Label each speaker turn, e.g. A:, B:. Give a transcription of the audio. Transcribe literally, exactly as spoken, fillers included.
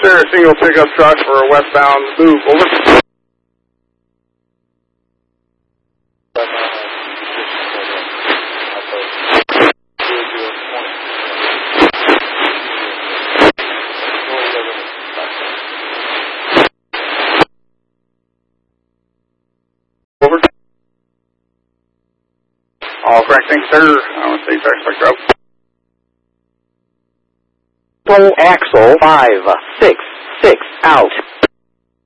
A: there, a single pickup truck for a westbound move. Over. Over. All correct, thanks, sir. I want to say track spectra up.
B: Full axle five six six out.